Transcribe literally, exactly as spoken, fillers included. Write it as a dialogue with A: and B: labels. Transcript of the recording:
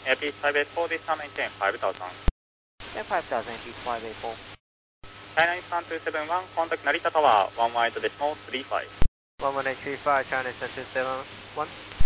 A: Airpeace five eight four, this time maintain five thousand.
B: Yeah, five thousand, Airpeace five eight four.
A: China Eastern two seven one, contact Narita Tower, one one eight decimal three five.
B: one one eight three five, China Eastern two seven one.